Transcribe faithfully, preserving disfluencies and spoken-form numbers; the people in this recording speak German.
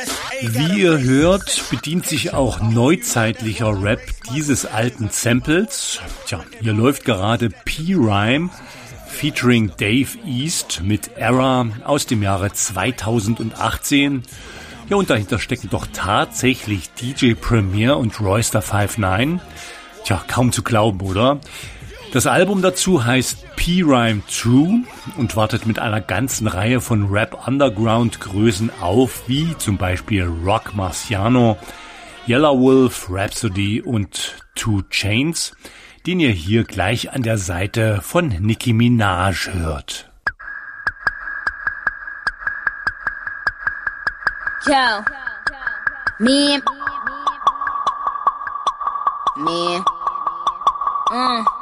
Wie ihr hört, bedient sich auch neuzeitlicher Rap dieses alten Samples. Tja, hier läuft gerade P-Rhyme featuring Dave East mit Era aus dem Jahre zweitausendachtzehn. Ja, und dahinter stecken doch tatsächlich D J Premier und Royster neunundfünfzig. Tja, kaum zu glauben, oder? Das Album dazu heißt P-Rhyme True und wartet mit einer ganzen Reihe von Rap-Underground-Größen auf, wie zum Beispiel Rock Marciano, Yelawolf, Rhapsody und Two Chainz, den ihr hier gleich an der Seite von Nicki Minaj hört. Yo, me, me, uh.